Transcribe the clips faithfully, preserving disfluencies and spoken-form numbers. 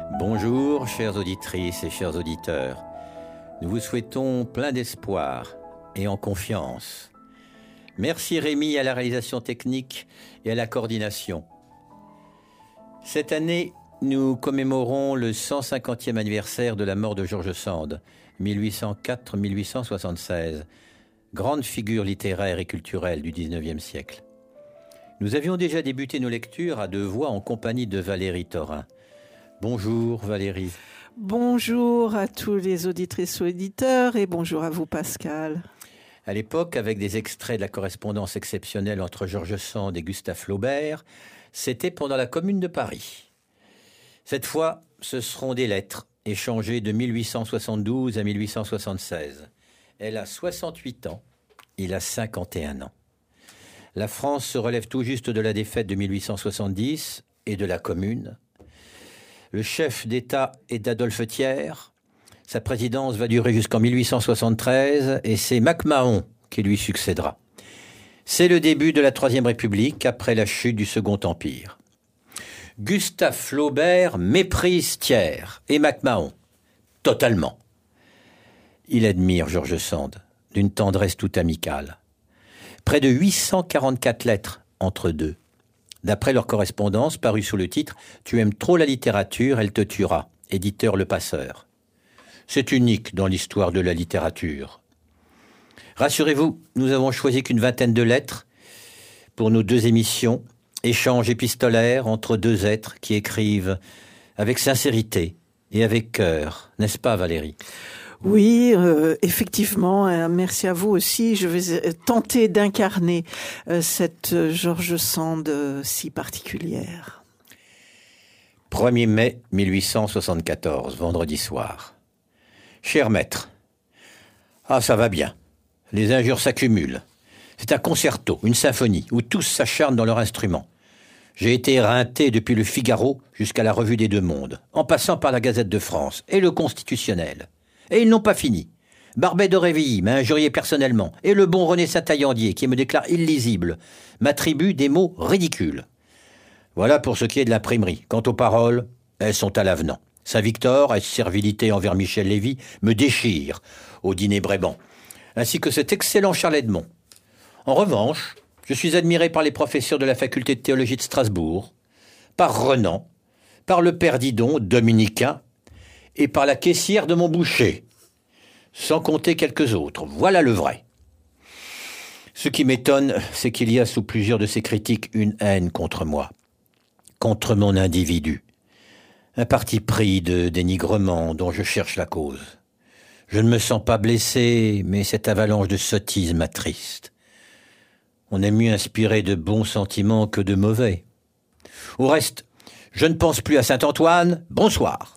Bonjour, chères auditrices et chers auditeurs. Nous vous souhaitons plein d'espoir et en confiance. Merci Rémi à la réalisation technique et à la coordination. Cette année, nous commémorons le cent cinquantième anniversaire de la mort de George Sand, mille huit cent quatre à mille huit cent soixante-seize, grande figure littéraire et culturelle du dix-neuvième siècle. Nous avions déjà débuté nos lectures à deux voix en compagnie de Valérie Thorin. Bonjour Valérie. Bonjour à tous les auditrices et auditeurs et bonjour à vous Pascal. À l'époque, avec des extraits de la correspondance exceptionnelle entre George Sand et Gustave Flaubert, c'était pendant la Commune de Paris. Cette fois, ce seront des lettres échangées de mille huit cent soixante-douze à mille huit cent soixante-seize. Elle a soixante-huit ans, il a cinquante et un ans. La France se relève tout juste de la défaite de mille huit cent soixante-dix et de la Commune. Le chef d'État est d'Adolphe Thiers. Sa présidence va durer jusqu'en mille huit cent soixante-treize et c'est MacMahon qui lui succédera. C'est le début de la Troisième République après la chute du Second Empire. Gustave Flaubert méprise Thiers et MacMahon, totalement. Il admire George Sand d'une tendresse toute amicale. Près de huit cent quarante-quatre lettres entre deux. D'après leur correspondance, parue sous le titre « Tu aimes trop la littérature, elle te tuera », éditeur Le Passeur. C'est unique dans l'histoire de la littérature. Rassurez-vous, nous avons choisi qu'une vingtaine de lettres pour nos deux émissions, échanges épistolaires entre deux êtres qui écrivent avec sincérité et avec cœur. N'est-ce pas Valérie ? Oui, euh, effectivement, euh, merci à vous aussi. Je vais tenter d'incarner euh, cette euh, George Sand euh, si particulière. premier mai mille huit cent soixante-quatorze, vendredi soir. Cher maître, ah ça va bien, les injures s'accumulent. C'est un concerto, une symphonie, où tous s'acharnent dans leur instrument. J'ai été éreinté depuis le Figaro jusqu'à la Revue des Deux Mondes, en passant par la Gazette de France et le Constitutionnel. Et ils n'ont pas fini. Barbet d'Aurevilly m'a injurié personnellement, et le bon René Saint-Taillandier, qui me déclare illisible, m'attribue des mots ridicules. Voilà pour ce qui est de l'imprimerie. Quant aux paroles, elles sont à l'avenant. Saint-Victor, et servilité envers Michel Lévy, me déchire au dîner Bréban, ainsi que cet excellent Charles Edmond. En revanche, je suis admiré par les professeurs de la faculté de théologie de Strasbourg, par Renan, par le père Didon, dominicain, et par la caissière de mon boucher, sans compter quelques autres. Voilà le vrai. Ce qui m'étonne, c'est qu'il y a sous plusieurs de ces critiques une haine contre moi, contre mon individu, un parti pris de dénigrement dont je cherche la cause. Je ne me sens pas blessé, mais cette avalanche de sottises m'attriste. On est mieux inspiré de bons sentiments que de mauvais. Au reste, je ne pense plus à Saint-Antoine, bonsoir.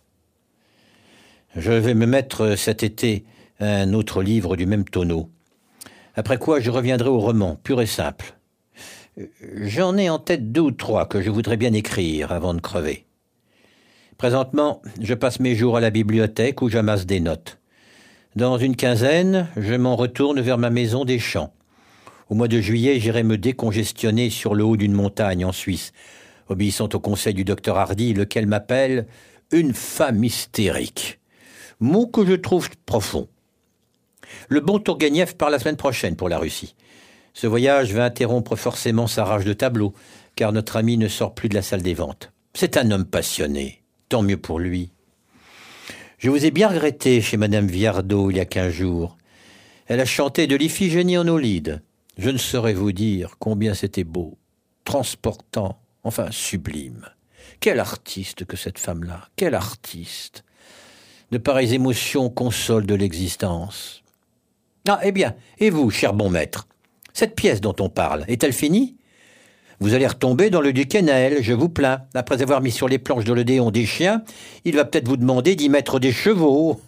Je vais me mettre cet été à un autre livre du même tonneau. Après quoi, je reviendrai au roman, pur et simple. J'en ai en tête deux ou trois que je voudrais bien écrire avant de crever. Présentement, je passe mes jours à la bibliothèque où j'amasse des notes. Dans une quinzaine, je m'en retourne vers ma maison des Champs. Au mois de juillet, j'irai me décongestionner sur le haut d'une montagne en Suisse, obéissant au conseil du docteur Hardy, lequel m'appelle « une femme hystérique ». Mot que je trouve profond. Le bon Tourguenieff part la semaine prochaine pour la Russie. Ce voyage va interrompre forcément sa rage de tableau, car notre ami ne sort plus de la salle des ventes. C'est un homme passionné, tant mieux pour lui. Je vous ai bien regretté chez Madame Viardot il y a quinze jours. Elle a chanté de l'Iphigénie en Aulide. Je ne saurais vous dire combien c'était beau, transportant, enfin sublime. Quel artiste que cette femme-là, quel artiste! De pareilles émotions consolent de l'existence. Ah, eh bien, et vous, cher bon maître, cette pièce dont on parle, est-elle finie ? Vous allez retomber dans le Duquesne Naël, je vous plains. Après avoir mis sur les planches de l'Odéon des chiens, il va peut-être vous demander d'y mettre des chevaux.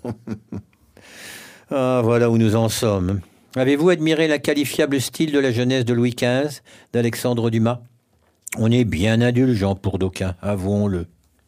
Ah, voilà où nous en sommes. Avez-vous admiré l'inqualifiable style de la jeunesse de Louis quinze, d'Alexandre Dumas ? On est bien indulgent pour d'aucuns, avouons-le.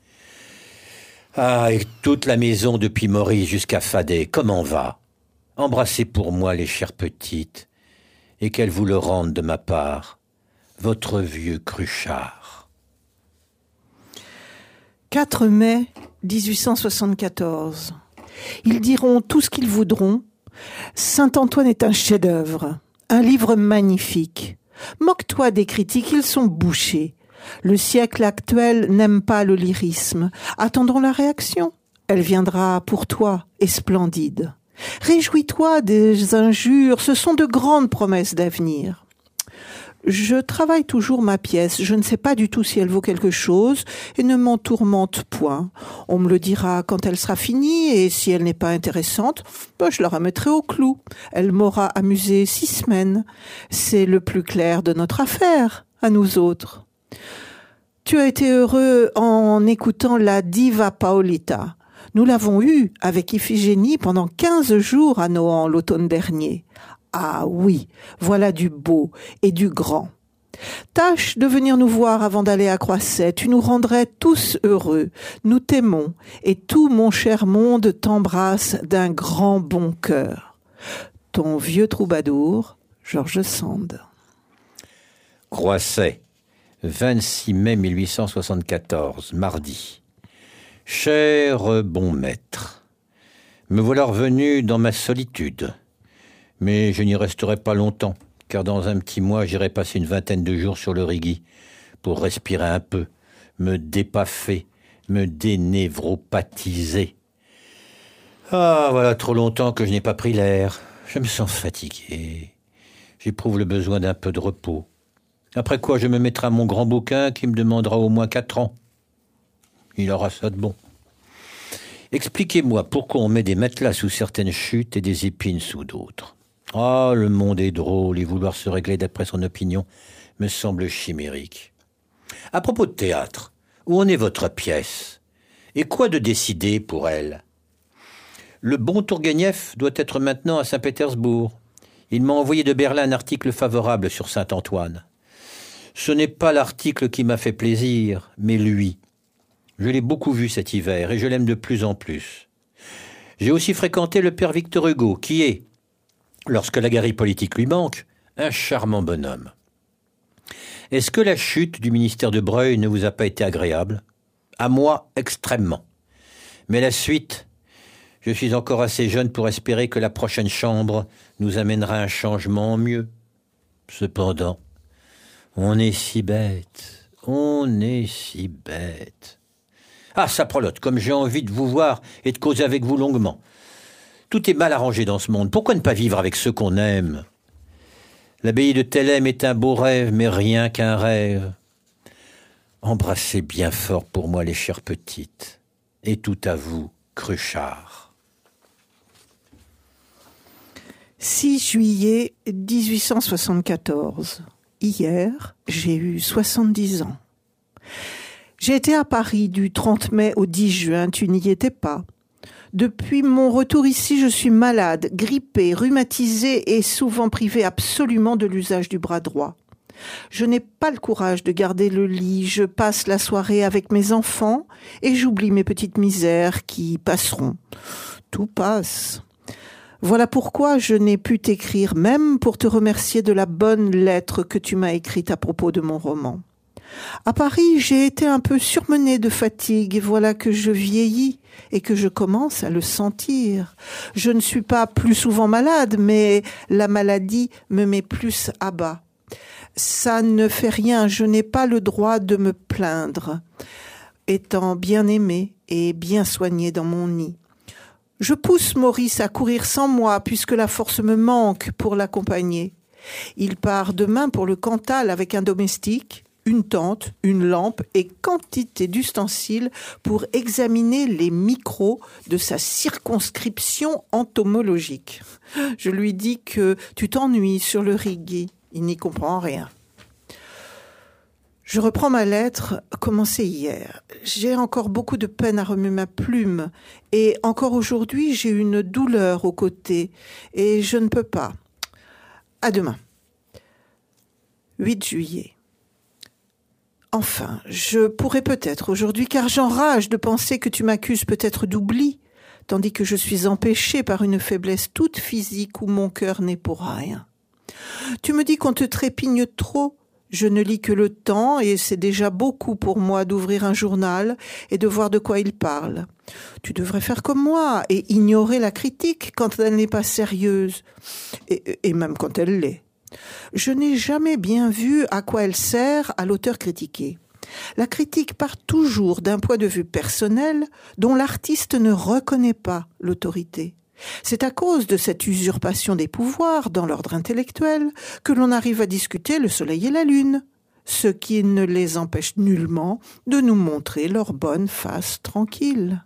Ah, et toute la maison depuis Maurice jusqu'à Fadet, comment va ? Embrassez pour moi les chères petites, et qu'elles vous le rendent de ma part, votre vieux Cruchard. quatre mai dix-huit cent soixante-quatorze. Ils diront tout ce qu'ils voudront. Saint-Antoine est un chef-d'œuvre, un livre magnifique. Moque-toi des critiques, ils sont bouchés. Le siècle actuel n'aime pas le lyrisme. Attendons la réaction. Elle viendra pour toi et splendide. Réjouis-toi des injures, ce sont de grandes promesses d'avenir. Je travaille toujours ma pièce, je ne sais pas du tout si elle vaut quelque chose et ne m'en tourmente point. On me le dira quand elle sera finie et si elle n'est pas intéressante, ben je la remettrai au clou. Elle m'aura amusé six semaines. C'est le plus clair de notre affaire, à nous autres. Tu as été heureux en écoutant la Diva Paolita. Nous l'avons eue avec Iphigénie pendant quinze jours à Nohant l'automne dernier. Ah oui, voilà du beau et du grand. Tâche de venir nous voir avant d'aller à Croisset, tu nous rendrais tous heureux. Nous t'aimons et tout mon cher monde t'embrasse d'un grand bon cœur. Ton vieux troubadour, George Sand. Croisset, vingt-six mai mille huit cent soixante-quatorze, mardi. Cher bon maître, me voilà revenu dans ma solitude. Mais je n'y resterai pas longtemps, car dans un petit mois, j'irai passer une vingtaine de jours sur le Rigi pour respirer un peu, me dépaffer, me dénévropathiser. Ah, voilà trop longtemps que je n'ai pas pris l'air. Je me sens fatigué. J'éprouve le besoin d'un peu de repos. Après quoi, je me mettrai à mon grand bouquin qui me demandera au moins quatre ans. Il aura ça de bon. Expliquez-moi pourquoi on met des matelas sous certaines chutes et des épines sous d'autres. Ah, le monde est drôle et vouloir se régler d'après son opinion me semble chimérique. À propos de théâtre, où en est votre pièce? Et quoi de décidé pour elle? Le bon Tourguenieff doit être maintenant à Saint-Pétersbourg. Il m'a envoyé de Berlin un article favorable sur Saint-Antoine. Ce n'est pas l'article qui m'a fait plaisir, mais lui. Je l'ai beaucoup vu cet hiver et je l'aime de plus en plus. J'ai aussi fréquenté le père Victor Hugo, qui est, lorsque la galerie politique lui manque, un charmant bonhomme. Est-ce que la chute du ministère de Breuil ne vous a pas été agréable? À moi, extrêmement. Mais la suite, je suis encore assez jeune pour espérer que la prochaine chambre nous amènera un changement en mieux. Cependant, on est si bête, on est si bête. Ah, saprelotte, comme j'ai envie de vous voir et de causer avec vous longuement. Tout est mal arrangé dans ce monde. Pourquoi ne pas vivre avec ceux qu'on aime? L'abbaye de Thélème est un beau rêve, mais rien qu'un rêve. Embrassez bien fort pour moi les chères petites. Et tout à vous, Cruchard. six juillet dix-huit cent soixante-quatorze. Hier, j'ai eu soixante-dix ans. J'ai été à Paris du trente mai au dix juin, tu n'y étais pas. Depuis mon retour ici, je suis malade, grippée, rhumatisée et souvent privée absolument de l'usage du bras droit. Je n'ai pas le courage de garder le lit, je passe la soirée avec mes enfants et j'oublie mes petites misères qui passeront. Tout passe. Voilà pourquoi je n'ai pu t'écrire même pour te remercier de la bonne lettre que tu m'as écrite à propos de mon roman. À Paris, j'ai été un peu surmenée de fatigue et voilà que je vieillis et que je commence à le sentir. Je ne suis pas plus souvent malade, mais la maladie me met plus à bas. Ça ne fait rien, je n'ai pas le droit de me plaindre, étant bien aimée et bien soignée dans mon nid. Je pousse Maurice à courir sans moi puisque la force me manque pour l'accompagner. Il part demain pour le Cantal avec un domestique, une tente, une lampe et quantité d'ustensiles pour examiner les micros de sa circonscription entomologique. Je lui dis que tu t'ennuies sur le Rigi. Il n'y comprend rien. Je reprends ma lettre commencée hier. J'ai encore beaucoup de peine à remuer ma plume et encore aujourd'hui j'ai une douleur au côté et je ne peux pas. À demain. huit juillet. Enfin, je pourrais peut-être aujourd'hui, car j'enrage de penser que tu m'accuses peut-être d'oubli, tandis que je suis empêchée par une faiblesse toute physique où mon cœur n'est pour rien. Tu me dis qu'on te trépigne trop. Je ne lis que le Temps et c'est déjà beaucoup pour moi d'ouvrir un journal et de voir de quoi il parle. Tu devrais faire comme moi et ignorer la critique quand elle n'est pas sérieuse, et, et même quand elle l'est. Je n'ai jamais bien vu à quoi elle sert à l'auteur critiqué. La critique part toujours d'un point de vue personnel dont l'artiste ne reconnaît pas l'autorité. C'est à cause de cette usurpation des pouvoirs dans l'ordre intellectuel que l'on arrive à discuter le soleil et la lune, ce qui ne les empêche nullement de nous montrer leur bonne face tranquille.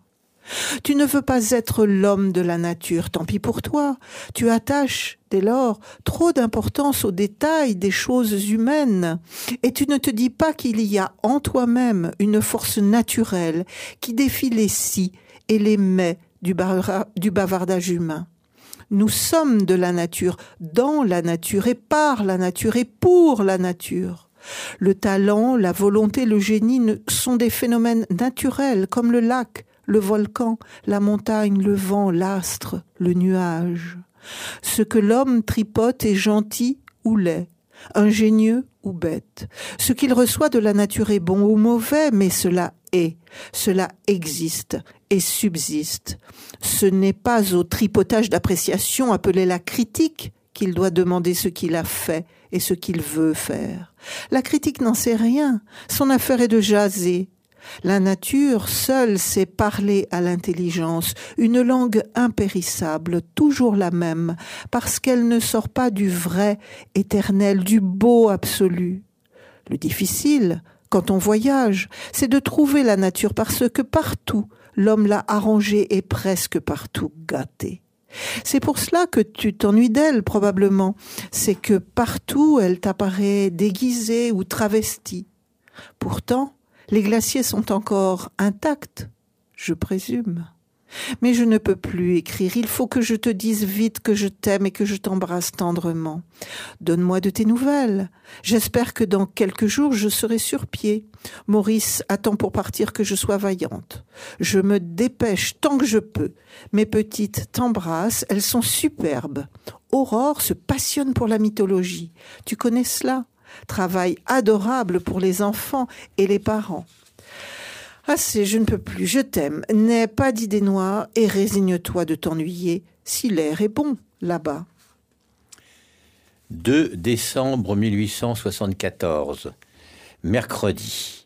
Tu ne veux pas être l'homme de la nature, tant pis pour toi. Tu attaches, dès lors, trop d'importance aux détails des choses humaines, et tu ne te dis pas qu'il y a en toi-même une force naturelle qui défie les si et les mais du, bar- du bavardage humain. Nous sommes de la nature, dans la nature et par la nature et pour la nature. Le talent, la volonté, le génie ne- sont des phénomènes naturels comme le lac, le volcan, la montagne, le vent, l'astre, le nuage. Ce que l'homme tripote est gentil ou laid, ingénieux ou bête. Ce qu'il reçoit de la nature est bon ou mauvais, mais cela est, cela existe et subsiste. Ce n'est pas au tripotage d'appréciation appelé la critique qu'il doit demander ce qu'il a fait et ce qu'il veut faire. La critique n'en sait rien, son affaire est de jaser. La nature seule sait parler à l'intelligence, une langue impérissable, toujours la même, parce qu'elle ne sort pas du vrai éternel, du beau absolu. Le difficile, quand on voyage, c'est de trouver la nature parce que partout, l'homme l'a arrangée et presque partout gâtée. C'est pour cela que tu t'ennuies d'elle, probablement. C'est que partout, elle t'apparaît déguisée ou travestie. Pourtant, les glaciers sont encore intacts, je présume. Mais je ne peux plus écrire. Il faut que je te dise vite que je t'aime et que je t'embrasse tendrement. Donne-moi de tes nouvelles. J'espère que dans quelques jours, je serai sur pied. Maurice attend pour partir que je sois vaillante. Je me dépêche tant que je peux. Mes petites t'embrassent, elles sont superbes. Aurore se passionne pour la mythologie. Tu connais cela ? Travail adorable pour les enfants et les parents. Assez, je ne peux plus, je t'aime. N'aie pas d'idées noires et résigne-toi de t'ennuyer si l'air est bon là-bas. deux décembre mille huit cent soixante-quatorze, mercredi.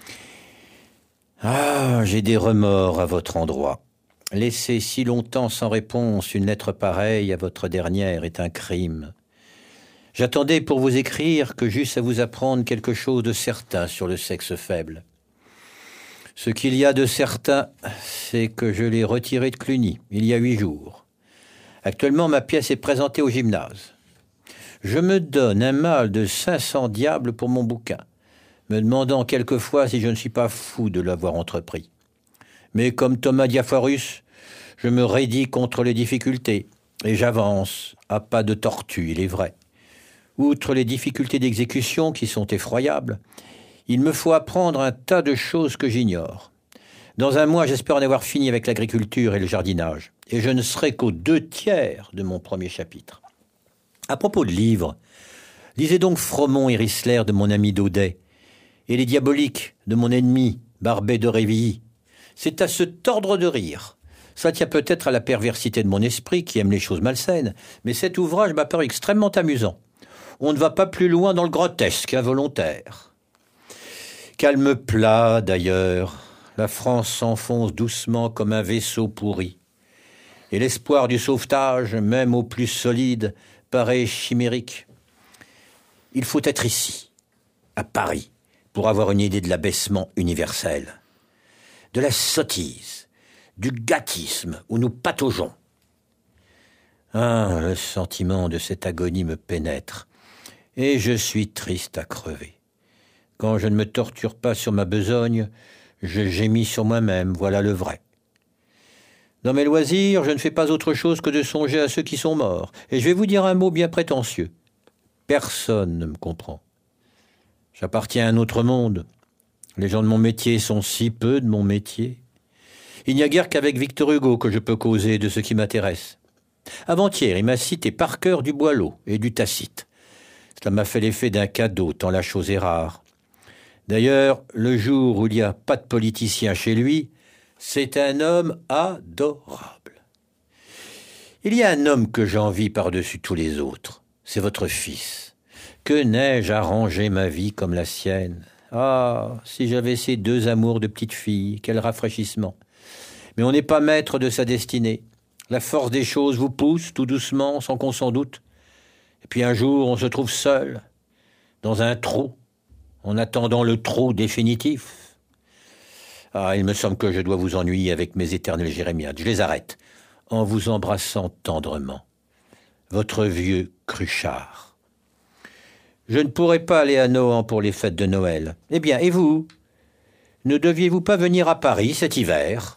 Ah, j'ai des remords à votre endroit. Laisser si longtemps sans réponse une lettre pareille à votre dernière est un crime. J'attendais pour vous écrire que j'eusse à vous apprendre quelque chose de certain sur le sexe faible. Ce qu'il y a de certain, c'est que je l'ai retiré de Cluny, il y a huit jours. Actuellement, ma pièce est présentée au gymnase. Je me donne un mal de cinq cents diables pour mon bouquin, me demandant quelquefois si je ne suis pas fou de l'avoir entrepris. Mais comme Thomas Diaphorus, je me raidis contre les difficultés, et j'avance, à pas de tortue, il est vrai. Outre les difficultés d'exécution qui sont effroyables, il me faut apprendre un tas de choses que j'ignore. Dans un mois, j'espère en avoir fini avec l'agriculture et le jardinage, et je ne serai qu'aux deux tiers de mon premier chapitre. À propos de livres, lisez donc Fromont et Rissler de mon ami Daudet, et Les Diaboliques de mon ennemi Barbet de Révilly. C'est à se tordre de rire. Ça tient peut-être à la perversité de mon esprit qui aime les choses malsaines, mais cet ouvrage m'a paru extrêmement amusant. On ne va pas plus loin dans le grotesque involontaire. Calme plat, d'ailleurs, la France s'enfonce doucement comme un vaisseau pourri. Et l'espoir du sauvetage, même au plus solide, paraît chimérique. Il faut être ici, à Paris, pour avoir une idée de l'abaissement universel, de la sottise, du gâtisme où nous pataugeons. Ah, le sentiment de cette agonie me pénètre, et je suis triste à crever. Quand je ne me torture pas sur ma besogne, je gémis sur moi-même, voilà le vrai. Dans mes loisirs, je ne fais pas autre chose que de songer à ceux qui sont morts. Et je vais vous dire un mot bien prétentieux. Personne ne me comprend. J'appartiens à un autre monde. Les gens de mon métier sont si peu de mon métier. Il n'y a guère qu'avec Victor Hugo que je peux causer de ce qui m'intéresse. Avant-hier, il m'a cité par cœur du Boileau et du Tacite. Ça m'a fait l'effet d'un cadeau, tant la chose est rare. D'ailleurs, le jour où il n'y a pas de politicien chez lui, c'est un homme adorable. Il y a un homme que j'envie par-dessus tous les autres. C'est votre fils. Que n'ai-je arrangé ma vie comme la sienne? Ah, si j'avais ces deux amours de petite fille, quel rafraîchissement. Mais on n'est pas maître de sa destinée. La force des choses vous pousse tout doucement, sans qu'on s'en doute. Et puis un jour, on se trouve seul, dans un trou, en attendant le trou définitif. Ah, il me semble que je dois vous ennuyer avec mes éternels jérémiades. Je les arrête, en vous embrassant tendrement. Votre vieux Cruchard. Je ne pourrai pas aller à Nohant pour les fêtes de Noël. Eh bien, et vous? Ne deviez-vous pas venir à Paris cet hiver?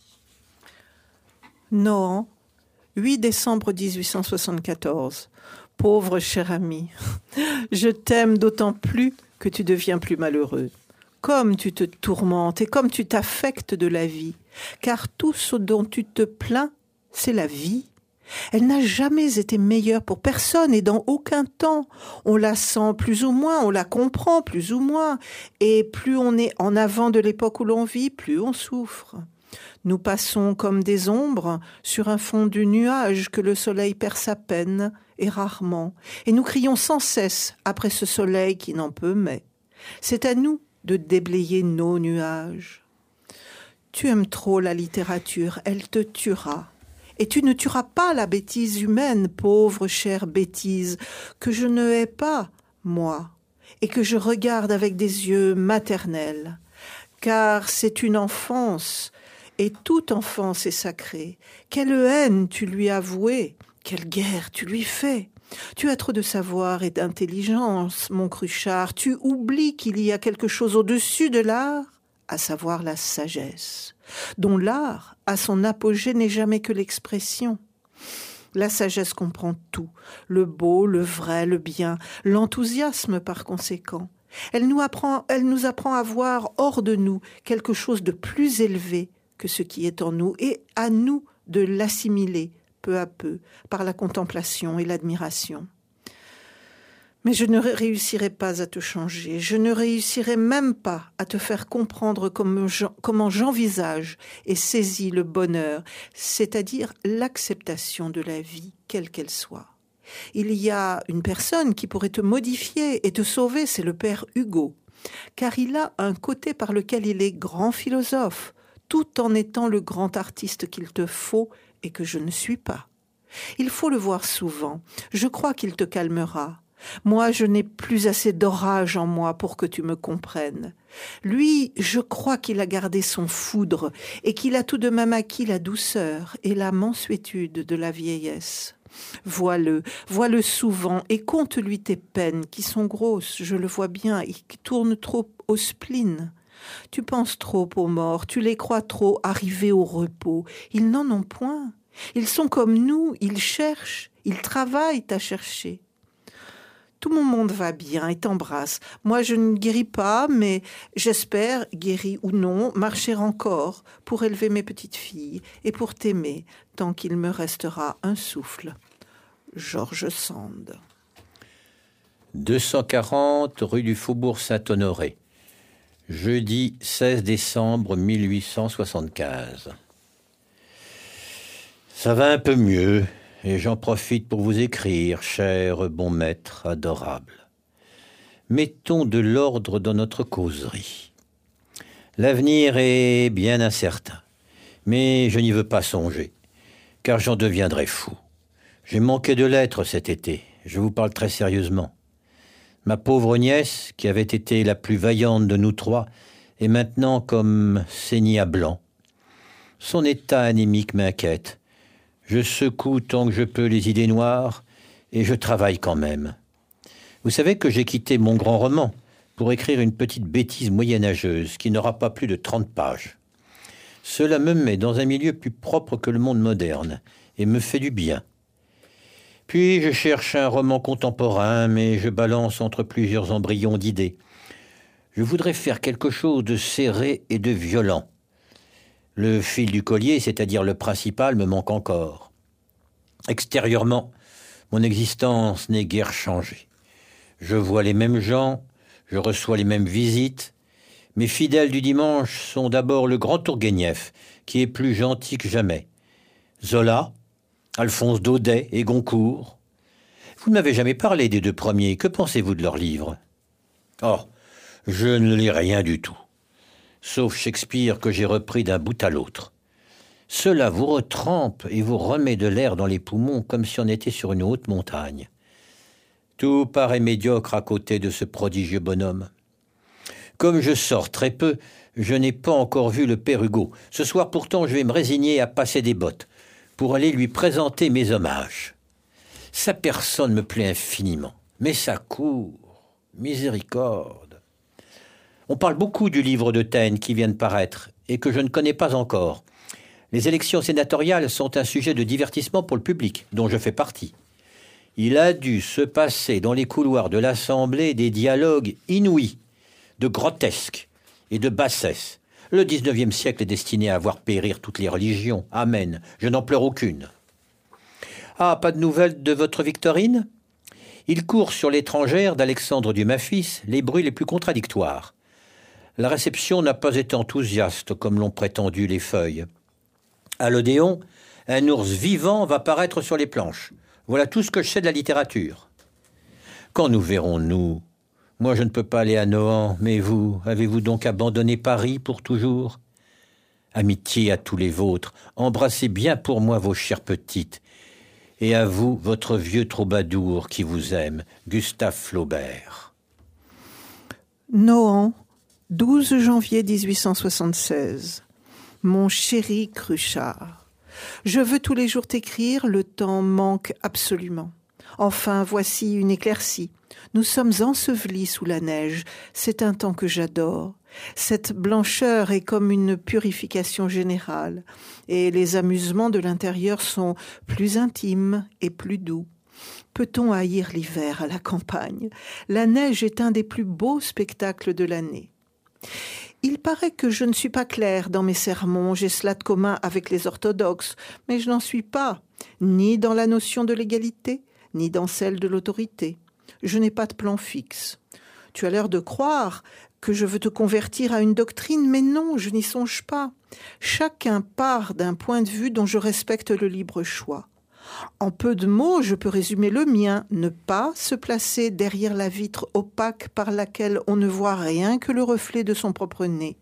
Nohant, huit décembre dix-huit cent soixante-quatorze. Pauvre cher ami, je t'aime d'autant plus que tu deviens plus malheureux. Comme tu te tourmentes et comme tu t'affectes de la vie, car tout ce dont tu te plains, c'est la vie. Elle n'a jamais été meilleure pour personne et dans aucun temps. On la sent plus ou moins, on la comprend plus ou moins, et plus on est en avant de l'époque où l'on vit, plus on souffre. Nous passons comme des ombres sur un fond de nuage que le soleil perce à peine et rarement, et nous crions sans cesse après ce soleil qui n'en peut mais. C'est à nous de déblayer nos nuages. Tu aimes trop la littérature, elle te tuera. Et tu ne tueras pas la bêtise humaine, pauvre chère bêtise, que je ne hais pas, moi, et que je regarde avec des yeux maternels. Car c'est une enfance, et toute enfance est sacrée. Quelle haine tu lui as vouée, quelle guerre tu lui fais. Tu as trop de savoir et d'intelligence, mon Cruchard. Tu oublies qu'il y a quelque chose au-dessus de l'art, à savoir la sagesse, dont l'art, à son apogée, n'est jamais que l'expression. La sagesse comprend tout, le beau, le vrai, le bien, l'enthousiasme par conséquent. Elle nous apprend, elle nous apprend à voir hors de nous quelque chose de plus élevé que ce qui est en nous, et à nous de l'assimiler peu à peu par la contemplation et l'admiration. Mais je ne réussirai pas à te changer, je ne réussirai même pas à te faire comprendre comment j'envisage et saisis le bonheur, c'est-à-dire l'acceptation de la vie, quelle qu'elle soit. Il y a une personne qui pourrait te modifier et te sauver, c'est le père Hugo, car il a un côté par lequel il est grand philosophe, tout en étant le grand artiste qu'il te faut et que je ne suis pas. Il faut le voir souvent, je crois qu'il te calmera. Moi, je n'ai plus assez d'orage en moi pour que tu me comprennes. Lui, je crois qu'il a gardé son foudre et qu'il a tout de même acquis la douceur et la mansuétude de la vieillesse. Vois-le, vois-le souvent et conte-lui tes peines qui sont grosses, je le vois bien, et qui tournent trop au spleen. Tu penses trop aux morts, tu les crois trop arrivés au repos. Ils n'en ont point. Ils sont comme nous, ils cherchent, ils travaillent à chercher. Tout mon monde va bien et t'embrasse. Moi, je ne guéris pas, mais j'espère, guéri ou non, marcher encore pour élever mes petites filles et pour t'aimer tant qu'il me restera un souffle. George Sand. deux cent quarante rue du Faubourg Saint-Honoré. Jeudi seize décembre mille huit cent soixante-quinze. Ça va un peu mieux. Et j'en profite pour vous écrire, cher bon maître adorable. Mettons de l'ordre dans notre causerie. L'avenir est bien incertain, mais je n'y veux pas songer, car j'en deviendrai fou. J'ai manqué de lettres cet été, je vous parle très sérieusement. Ma pauvre nièce, qui avait été la plus vaillante de nous trois, est maintenant comme saignée à blanc. Son état anémique m'inquiète. Je secoue tant que je peux les idées noires et je travaille quand même. Vous savez que j'ai quitté mon grand roman pour écrire une petite bêtise moyenâgeuse qui n'aura pas plus de trente pages. Cela me met dans un milieu plus propre que le monde moderne et me fait du bien. Puis je cherche un roman contemporain, mais je balance entre plusieurs embryons d'idées. Je voudrais faire quelque chose de serré et de violent. Le fil du collier, c'est-à-dire le principal, me manque encore. Extérieurement, mon existence n'est guère changée. Je vois les mêmes gens, je reçois les mêmes visites. Mes fidèles du dimanche sont d'abord le grand Tourguenieff, qui est plus gentil que jamais. Zola, Alphonse Daudet et Goncourt. Vous ne m'avez jamais parlé des deux premiers. Que pensez-vous de leurs livres ? Oh, je ne lis rien du tout. Sauf Shakespeare que j'ai repris d'un bout à l'autre. Cela vous retrempe et vous remet de l'air dans les poumons comme si on était sur une haute montagne. Tout paraît médiocre à côté de ce prodigieux bonhomme. Comme je sors très peu, je n'ai pas encore vu le père Hugo. Ce soir pourtant, je vais me résigner à passer des bottes pour aller lui présenter mes hommages. Sa personne me plaît infiniment, mais sa cour, miséricorde. On parle beaucoup du livre de Taine qui vient de paraître et que je ne connais pas encore. Les élections sénatoriales sont un sujet de divertissement pour le public, dont je fais partie. Il a dû se passer dans les couloirs de l'Assemblée des dialogues inouïs, de grotesques et de bassesse. Le dix-neuvième siècle est destiné à voir périr toutes les religions. Amen. Je n'en pleure aucune. Ah, pas de nouvelles de votre Victorine ? Il court sur l'étrangère d'Alexandre Dumas fils les bruits les plus contradictoires. La réception n'a pas été enthousiaste comme l'ont prétendu les feuilles. À l'Odéon, un ours vivant va paraître sur les planches. Voilà tout ce que je sais de la littérature. Quand nous verrons-nous ? Moi, je ne peux pas aller à Nohant, mais vous, avez-vous donc abandonné Paris pour toujours ? Amitié à tous les vôtres, embrassez bien pour moi vos chères petites. Et à vous, votre vieux troubadour qui vous aime, Gustave Flaubert. Nohant, douze janvier dix-huit cent soixante-seize. Mon chéri Cruchard, je veux tous les jours t'écrire, le temps manque absolument. Enfin, voici une éclaircie. Nous sommes ensevelis sous la neige. C'est un temps que j'adore. Cette blancheur est comme une purification générale, et les amusements de l'intérieur sont plus intimes et plus doux. Peut-on haïr l'hiver à la campagne ? La neige est un des plus beaux spectacles de l'année. Il paraît que je ne suis pas claire dans mes sermons, j'ai cela de commun avec les orthodoxes, mais je n'en suis pas, ni dans la notion de l'égalité, ni dans celle de l'autorité. Je n'ai pas de plan fixe. Tu as l'air de croire que je veux te convertir à une doctrine, mais non, je n'y songe pas. Chacun part d'un point de vue dont je respecte le libre choix. En peu de mots, je peux résumer le mien, ne pas se placer derrière la vitre opaque par laquelle on ne voit rien que le reflet de son propre nez.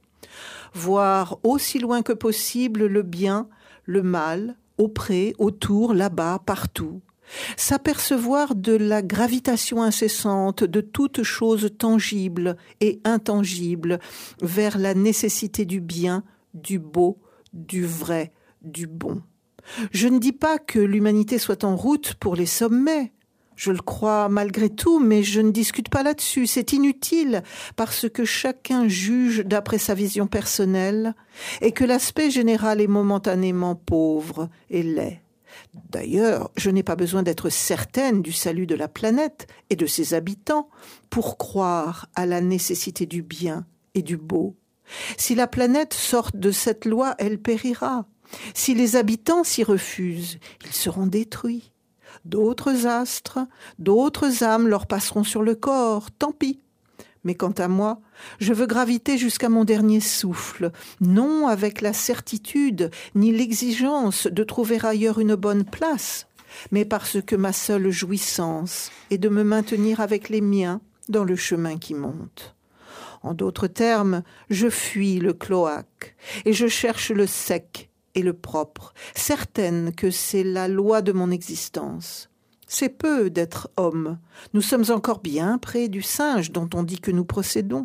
Voir aussi loin que possible le bien, le mal, auprès, autour, là-bas, partout. S'apercevoir de la gravitation incessante de toute chose tangible et intangible vers la nécessité du bien, du beau, du vrai, du bon. Je ne dis pas que l'humanité soit en route pour les sommets. Je le crois malgré tout, mais je ne discute pas là-dessus. C'est inutile parce que chacun juge d'après sa vision personnelle et que l'aspect général est momentanément pauvre et laid. D'ailleurs, je n'ai pas besoin d'être certaine du salut de la planète et de ses habitants pour croire à la nécessité du bien et du beau. Si la planète sort de cette loi, elle périra. Si les habitants s'y refusent, ils seront détruits. D'autres astres, d'autres âmes leur passeront sur le corps, tant pis. Mais quant à moi, je veux graviter jusqu'à mon dernier souffle, non avec la certitude ni l'exigence de trouver ailleurs une bonne place, mais parce que ma seule jouissance est de me maintenir avec les miens dans le chemin qui monte. En d'autres termes, je fuis le cloaque et je cherche le sec et le propre, certaine que c'est la loi de mon existence. C'est peu d'être homme. Nous sommes encore bien près du singe dont on dit que nous procédons.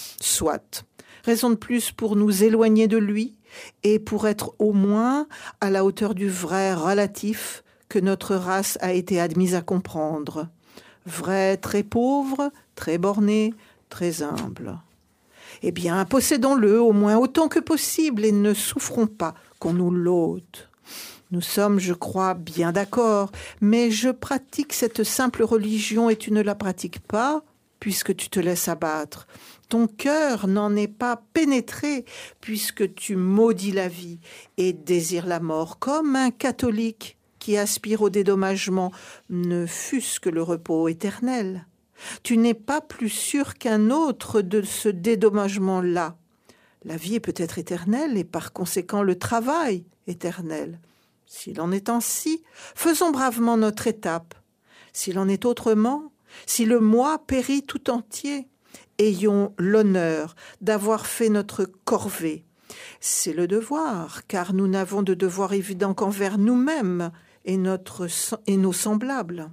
Soit. Raison de plus pour nous éloigner de lui et pour être au moins à la hauteur du vrai relatif que notre race a été admise à comprendre. Vrai très pauvre, très borné, très humble. Eh bien, possédons-le au moins autant que possible et ne souffrons pas qu'on nous l'ôte. Nous sommes, je crois, bien d'accord, mais je pratique cette simple religion et tu ne la pratiques pas, puisque tu te laisses abattre. Ton cœur n'en est pas pénétré, puisque tu maudis la vie et désires la mort, comme un catholique qui aspire au dédommagement, ne fût-ce que le repos éternel. Tu n'es pas plus sûr qu'un autre de ce dédommagement-là. La vie est peut-être éternelle et par conséquent le travail éternel. S'il en est ainsi, faisons bravement notre étape. S'il en est autrement, si le moi périt tout entier, ayons l'honneur d'avoir fait notre corvée. C'est le devoir, car nous n'avons de devoir évident qu'envers nous-mêmes et, notre, et nos semblables.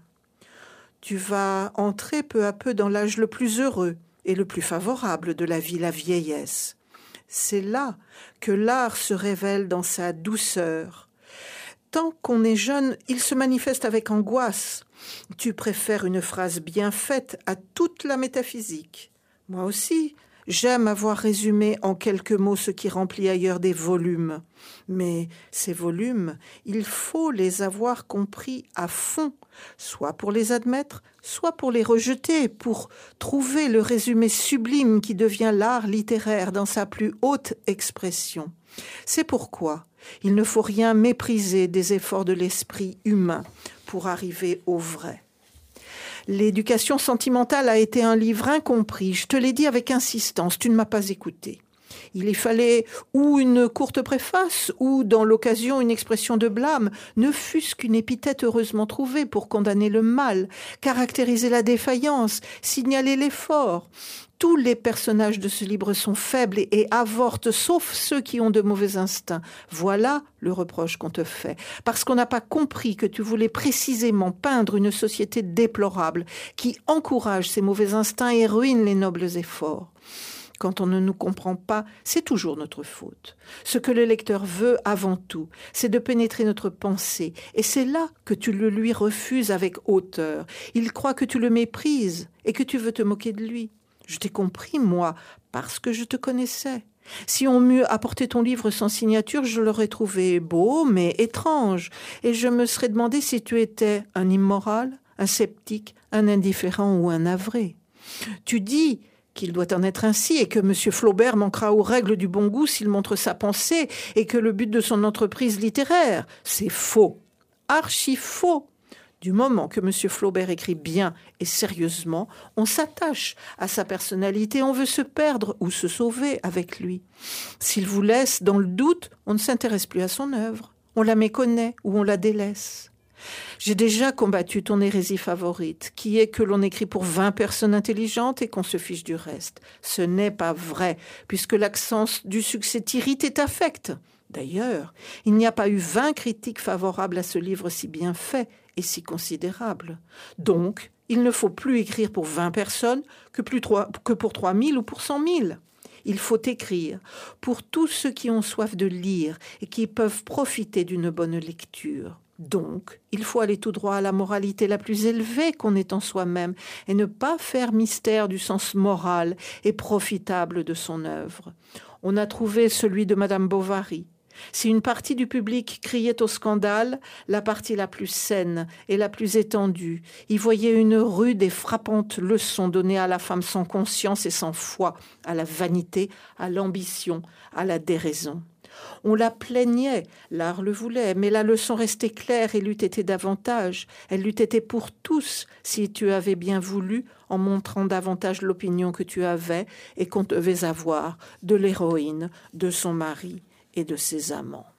Tu vas entrer peu à peu dans l'âge le plus heureux et le plus favorable de la vie, la vieillesse. C'est là que l'art se révèle dans sa douceur. Tant qu'on est jeune, il se manifeste avec angoisse. Tu préfères une phrase bien faite à toute la métaphysique. Moi aussi, j'aime avoir résumé en quelques mots ce qui remplit ailleurs des volumes. Mais ces volumes, il faut les avoir compris à fond, soit pour les admettre, soit pour les rejeter, pour trouver le résumé sublime qui devient l'art littéraire dans sa plus haute expression. C'est pourquoi il ne faut rien mépriser des efforts de l'esprit humain pour arriver au vrai. L'éducation sentimentale a été un livre incompris. Je te l'ai dit avec insistance, tu ne m'as pas écouté. Il y fallait ou une courte préface, ou dans l'occasion une expression de blâme, ne fût-ce qu'une épithète heureusement trouvée pour condamner le mal, caractériser la défaillance, signaler l'effort. Tous les personnages de ce livre sont faibles et, et avortent, sauf ceux qui ont de mauvais instincts. Voilà le reproche qu'on te fait, parce qu'on n'a pas compris que tu voulais précisément peindre une société déplorable qui encourage ces mauvais instincts et ruine les nobles efforts. Quand on ne nous comprend pas, c'est toujours notre faute. Ce que le lecteur veut avant tout, c'est de pénétrer notre pensée. Et c'est là que tu le lui refuses avec hauteur. Il croit que tu le méprises et que tu veux te moquer de lui. Je t'ai compris, moi, parce que je te connaissais. Si on m'eût apporté ton livre sans signature, je l'aurais trouvé beau, mais étrange. Et je me serais demandé si tu étais un immoral, un sceptique, un indifférent ou un navré. Tu dis qu'il doit en être ainsi et que M. Flaubert manquera aux règles du bon goût s'il montre sa pensée et que le but de son entreprise littéraire, c'est faux, archi faux. Du moment que M. Flaubert écrit bien et sérieusement, on s'attache à sa personnalité, on veut se perdre ou se sauver avec lui. S'il vous laisse dans le doute, on ne s'intéresse plus à son œuvre, on la méconnaît ou on la délaisse. J'ai déjà combattu ton hérésie favorite, qui est que l'on écrit pour vingt personnes intelligentes et qu'on se fiche du reste. Ce n'est pas vrai, puisque l'accent du succès t'irrite et t'affecte. D'ailleurs, il n'y a pas eu vingt critiques favorables à ce livre si bien fait et si considérable. Donc, il ne faut plus écrire pour vingt personnes que, plus trois, que pour trois mille ou pour cent mille. Il faut écrire pour tous ceux qui ont soif de lire et qui peuvent profiter d'une bonne lecture. Donc, il faut aller tout droit à la moralité la plus élevée qu'on ait en soi-même et ne pas faire mystère du sens moral et profitable de son œuvre. On a trouvé celui de Madame Bovary. Si une partie du public criait au scandale, la partie la plus saine et la plus étendue y voyait une rude et frappante leçon donnée à la femme sans conscience et sans foi, à la vanité, à l'ambition, à la déraison. On la plaignait, l'art le voulait, mais la leçon restait claire et l'eût été davantage. Elle l'eût été pour tous si tu avais bien voulu, en montrant davantage l'opinion que tu avais et qu'on devait avoir de l'héroïne, de son mari et de ses amants.